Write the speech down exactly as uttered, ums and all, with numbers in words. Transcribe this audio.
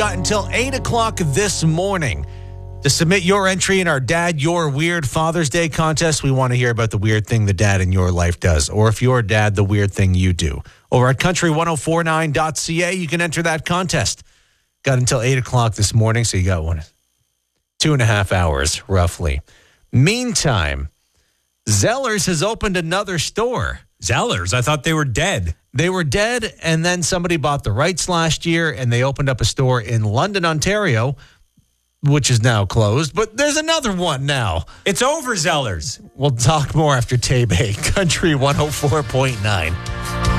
Got until eight o'clock this morning to submit your entry in our Dad Your Weird Father's Day contest. We want to hear about the weird thing the dad in your life does, or if you're a dad, the weird thing you do. Over at country ten forty-nine dot c a, you can enter that contest. Got until eight o'clock this morning, so you got one, two and a half hours, roughly. Meantime, Zellers has opened another store. Zellers? I thought they were dead. They were dead, and then somebody bought the rights last year, and they opened up a store in London, Ontario, which is now closed. But there's another one now. It's over, Zellers. We'll talk more after Tay Bay. Country one oh four point nine.